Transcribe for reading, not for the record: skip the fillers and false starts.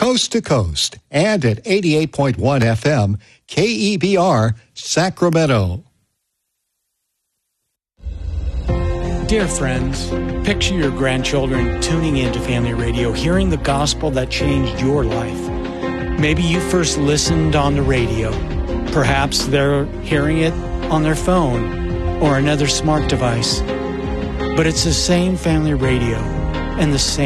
coast to coast, and at 88.1 FM, KEBR, Sacramento. Dear friends, picture your grandchildren tuning into Family Radio, hearing the gospel that changed your life. Maybe you first listened on the radio. Perhaps they're hearing it on their phone or another smart device. But it's the same Family Radio and the same